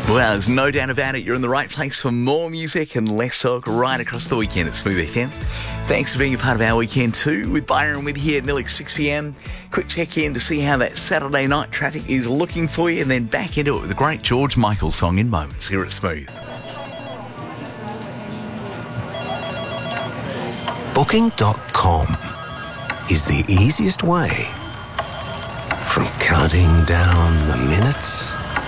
Well, there's no doubt about it. You're in the right place for more music and less talk right across the weekend at Smooth FM. Thanks for being a part of our weekend too. With Byron with you here at nearly 6 p.m. Quick check in to see how that Saturday night traffic is looking for you, and then back into it with a great George Michael song in moments here at Smooth. Booking.com is the easiest way from counting down the minutes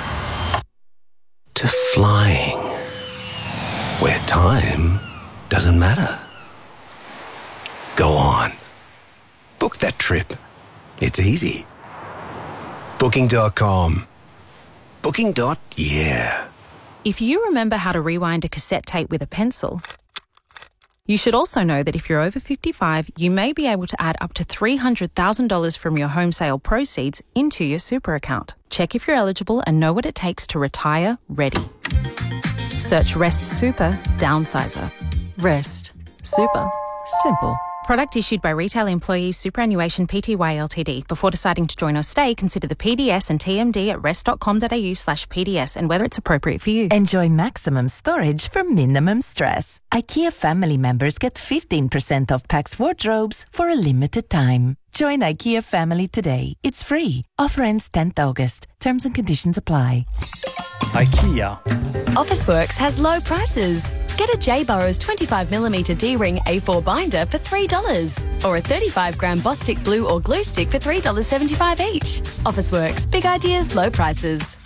to flying, where time doesn't matter. Go on. Book that trip. It's easy. Booking.com. Booking.yeah. If you remember how to rewind a cassette tape with a pencil, you should also know that if you're over 55, you may be able to add up to $300,000 from your home sale proceeds into your super account. Check if you're eligible and know what it takes to retire ready. Search Rest Super Downsizer. Rest Super Simple. Product issued by Retail Employees Superannuation Pty Ltd. Before deciding to join or stay, consider the PDS and TMD at rest.com.au/PDS and whether it's appropriate for you. Enjoy maximum storage for minimum stress. IKEA family members get 15% off Pax wardrobes for a limited time. Join IKEA family today. It's free. Offer ends 10th August. Terms and conditions apply. IKEA. Officeworks has low prices. Get a J. Burrows 25mm D-ring A4 binder for $3 or a 35-gram Bostik glue or glue stick for $3.75 each. Officeworks. Big ideas, low prices.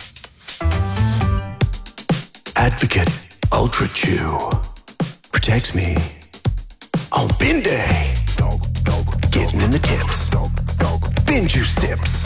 Advocate Ultra Chew protects me on bin day. Getting in the tips. Bin juice sips.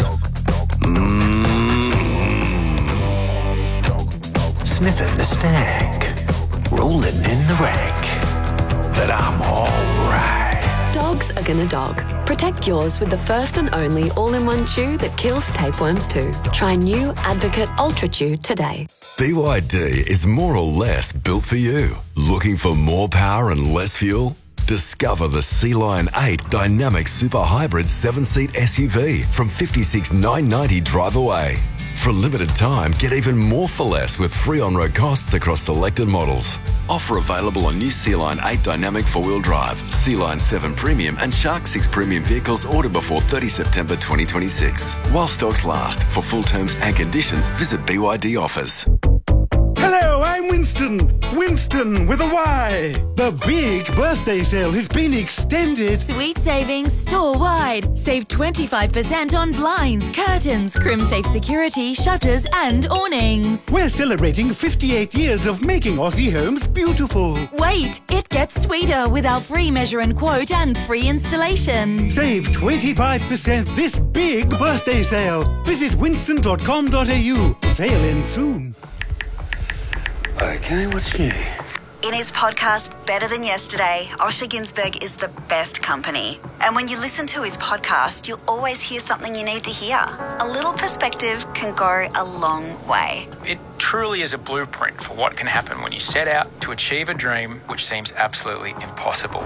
Sniffing the stank. Rolling in the rank. That I'm alright. Dogs are gonna dog. Protect yours with the first and only all-in-one chew that kills tapeworms too. Try new Advocate Ultra Chew today. BYD is more or less built for you. Looking for more power and less fuel? Discover the Sea Lion 8 Dynamic Super Hybrid 7-seat SUV from $56,990 drive away. For a limited time, get even more for less with free on-road costs across selected models. Offer available on new Sea Lion 8 Dynamic 4-wheel drive, Sea Lion 7 Premium and Shark 6 Premium vehicles ordered before 30 September 2026. While stocks last. For full terms and conditions, visit BYD offers. Hello, I'm Winston. Winston with a Y. The big birthday sale has been extended. Sweet savings store-wide. Save 25% on blinds, curtains, Crimsafe security, shutters and awnings. We're celebrating 58 years of making Aussie homes beautiful. Wait, it gets sweeter with our free measure and quote and free installation. Save 25% this big birthday sale. Visit winston.com.au. Sale ends soon. Okay, what's new? In his podcast, Better Than Yesterday, Osher Günsberg is the best company. And when you listen to his podcast, you'll always hear something you need to hear. A little perspective can go a long way. It truly is a blueprint for what can happen when you set out to achieve a dream which seems absolutely impossible.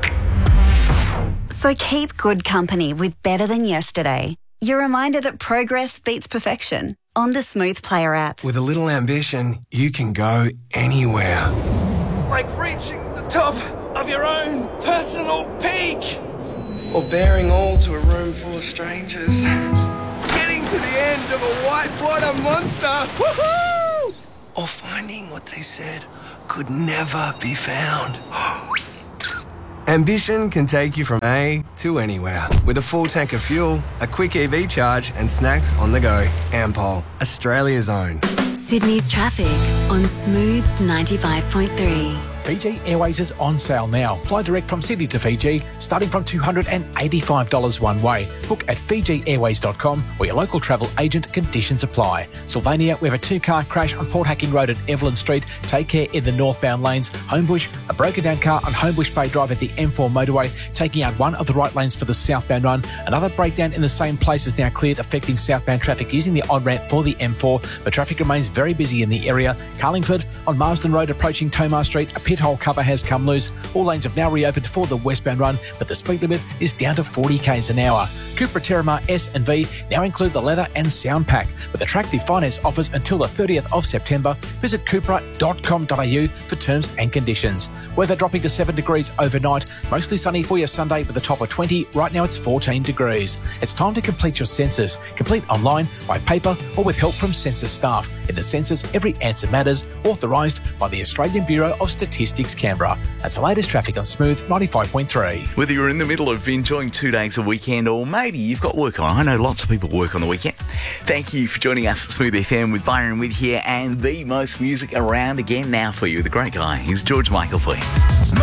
So keep good company with Better Than Yesterday. Your reminder that progress beats perfection on the Smooth Player app. With a little ambition, you can go anywhere. Like reaching the top of your own personal peak. Or bearing all to a room full of strangers. Getting to the end of a whitewater monster. Woohoo! Or finding what they said could never be found. Ambition can take you from A to anywhere. With a full tank of fuel, a quick EV charge and snacks on the go. Ampol, Australia's own. Sydney's traffic on Smooth 95.3. Fiji Airways is on sale now. Fly direct from Sydney to Fiji, starting from $285 one way. Book at FijiAirways.com or your local travel agent. Conditions apply. Sylvania, we have a 2-car crash on Port Hacking Road at Evelyn Street. Take care in the northbound lanes. Homebush, a broken down car on Homebush Bay Drive at the M4 motorway, taking out one of the right lanes for the southbound run. Another breakdown in the same place is now cleared, affecting southbound traffic using the on ramp for the M4. The traffic remains very busy in the area. Carlingford, on Marsden Road approaching Tomar Street, appears pit-hole cover has come loose. All lanes have now reopened for the westbound run, but the speed limit is down to 40 k's an hour. Cupra Terramar S and V now include the leather and sound pack, with attractive finance offers until the 30th of September. Visit cupra.com.au for terms and conditions. Weather dropping to 7 degrees overnight, mostly sunny for your Sunday with a top of 20. Right now it's 14 degrees. It's time to complete your census. Complete online, by paper or with help from census staff. In the census, every answer matters, authorised by the Australian Bureau of Statistics, Canberra. That's the latest traffic on Smooth 95.3. Whether you're in the middle of enjoying 2 days a weekend or maybe you've got work on, I know lots of people work on the weekend. Thank you for joining us at Smooth FM with Byron Widd here, and the most music around again now for you. The great guy, he's George Michael for you.